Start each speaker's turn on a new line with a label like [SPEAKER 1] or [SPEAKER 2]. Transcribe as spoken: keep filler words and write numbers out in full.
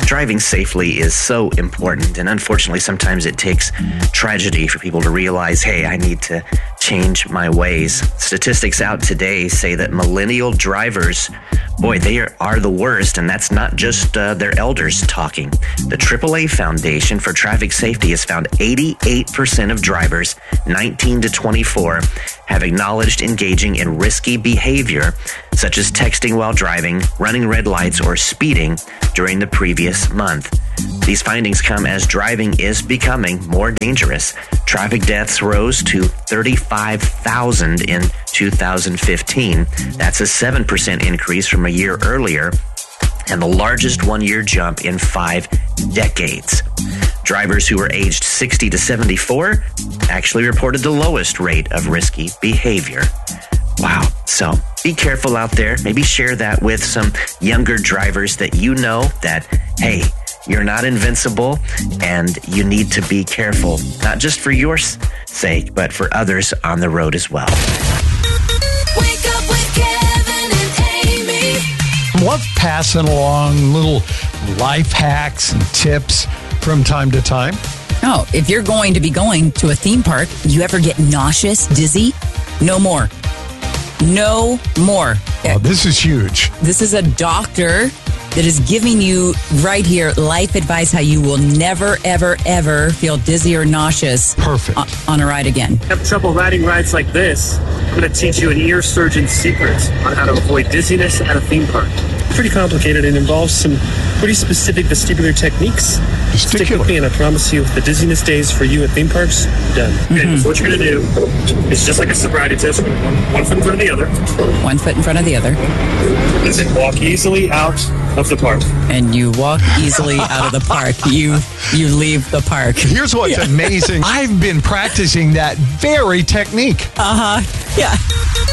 [SPEAKER 1] driving safely is so important, and unfortunately, sometimes it takes tragedy for people to realize, hey, I need to change my ways. Statistics out today say that millennial drivers, boy, they are, are the worst, and that's not just uh, their elders talking. The triple A Foundation for Traffic Safety has found eighty-eight percent of drivers nineteen to twenty-four have acknowledged engaging in risky behavior, such as texting while driving, running red lights, or speeding during the previous month. These findings come as driving is becoming more dangerous. Traffic deaths rose to thirty-five thousand in two thousand fifteen. That's a seven percent increase from a year earlier, and the largest one-year jump in five decades. Drivers who were aged sixty to seventy-four actually reported the lowest rate of risky behavior. Wow. So be careful out there. Maybe share that with some younger drivers that you know that, hey, you're not invincible and you need to be careful, not just for your sake, but for others on the road as well.
[SPEAKER 2] Wake up with Kevin and Amy.
[SPEAKER 3] Love passing along little life hacks and tips from time to time.
[SPEAKER 4] Oh, if you're going to be going to a theme park, you ever get nauseous, dizzy? No more. No more.
[SPEAKER 3] Oh, this is huge.
[SPEAKER 4] This is a doctor that is giving you right here life advice how you will never, ever, ever feel dizzy or nauseous
[SPEAKER 3] Perfect.
[SPEAKER 4] on, on a ride again.
[SPEAKER 5] Have trouble riding rides like this? I'm going to teach you an ear surgeon's secret on how to avoid dizziness at a theme park. Pretty complicated and involves some pretty specific vestibular techniques. Stick with me and I promise you the dizziness days for you at theme parks, done. Mm-hmm. Okay, so what you're going to do is just like a sobriety test, one, one foot in front of the other.
[SPEAKER 4] One foot in front of the other.
[SPEAKER 5] That's it. Walk easily out of the park.
[SPEAKER 4] And you walk easily out of the park. You you leave the park.
[SPEAKER 3] Here's what's yeah. amazing. I've been practicing that very technique.
[SPEAKER 4] Uh-huh. Yeah.